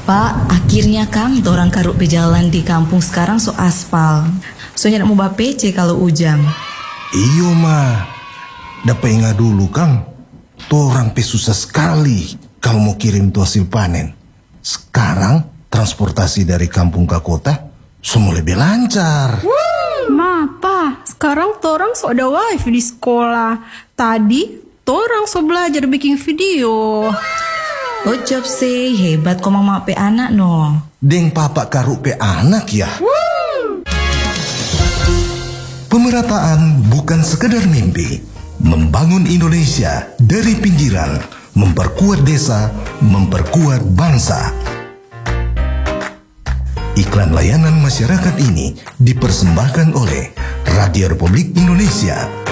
Pak, akhirnya Kang, orang karuk pejalan di kampung sekarang so aspal. Soalnya nak mau bapece kalau ujang. Iyo mah, dapat ingat dulu Kang. Torang susah sekali kalau mau kirim tuh hasil panen. Sekarang transportasi dari kampung ke kota semua lebih lancar. Ma, Pa, sekarang torang so ada wifi di sekolah. Tadi torang so belajar bikin video. Ucap sih, hebat kau mama pe anak no. Deng papa karuk pe anak ya. Pemerataan bukan sekedar mimpi. Membangun Indonesia dari pinggiran, memperkuat desa, memperkuat bangsa. Iklan layanan masyarakat ini dipersembahkan oleh Radio Republik Indonesia